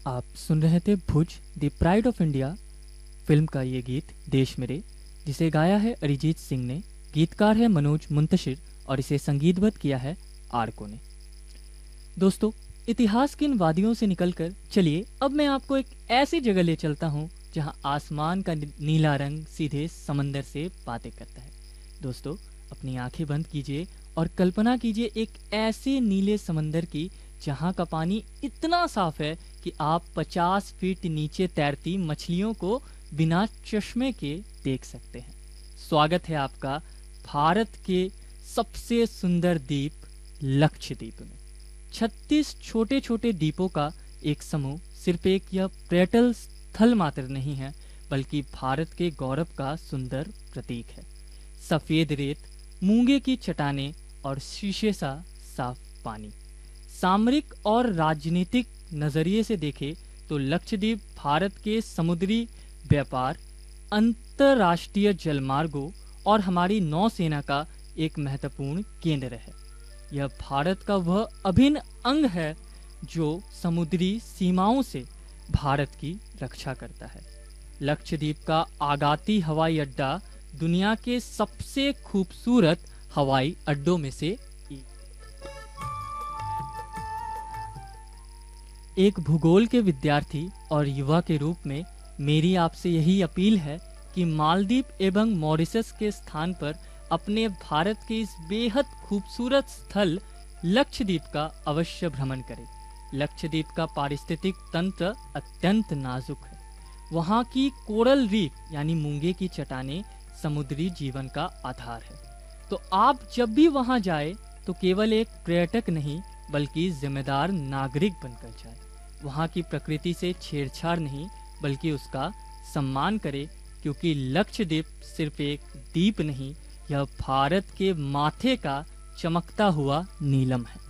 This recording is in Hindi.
आप सुन रहे थे भुज the pride of India film का ये गीत देश मेरे, जिसे गाया है अरिजीत सिंह ने। गीतकार है मनोज मुंतशिर और इसे संगीतबद्ध किया है आरको ने। दोस्तों, इतिहास की इन वादियों से निकलकर चलिए अब मैं आपको एक ऐसी जगह ले चलता हूँ जहाँ आसमान का नीला रंग सीधे समंदर से बातें करता है। दोस्तों, अपनी आंखें बंद कीजिए और कल्पना कीजिए एक ऐसे नीले समंदर की जहाँ का पानी इतना साफ है कि आप 50 फीट नीचे तैरती मछलियों को बिना चश्मे के देख सकते हैं। स्वागत है आपका भारत के सबसे सुंदर द्वीप लक्षद्वीप में। 36 छोटे छोटे द्वीपों का एक समूह सिर्फ एक यह पर्यटन स्थल मात्र नहीं है, बल्कि भारत के गौरव का सुंदर प्रतीक है। सफेद रेत, मूंगे की चट्टानें और शीशे सा साफ पानी। सामरिक और राजनीतिक नजरिए से देखें तो लक्षद्वीप भारत के समुद्री व्यापार, अंतर्राष्ट्रीय जलमार्गों और हमारी नौसेना का एक महत्वपूर्ण केंद्र है। यह भारत का वह अभिन्न अंग है जो समुद्री सीमाओं से भारत की रक्षा करता है। लक्षद्वीप का आगाती हवाई अड्डा दुनिया के सबसे खूबसूरत हवाई अड्डों में से एक भूगोल के विद्यार्थी और युवा के रूप में मेरी आपसे यही अपील है कि मालदीव एवं मॉरिशस के स्थान पर अपने भारत के इस बेहद खूबसूरत स्थल लक्षद्वीप का अवश्य भ्रमण करें। लक्षद्वीप का पारिस्थितिक तंत्र अत्यंत नाजुक है। वहाँ की कोरल रीफ यानी मूंगे की चट्टानें समुद्री जीवन का आधार है। तो आप जब भी वहाँ जाए तो केवल एक पर्यटक नहीं बल्कि जिम्मेदार नागरिक बनकर जाए। वहाँ की प्रकृति से छेड़छाड़ नहीं बल्कि उसका सम्मान करे, क्योंकि लक्षद्वीप सिर्फ एक द्वीप नहीं, यह भारत के माथे का चमकता हुआ नीलम है।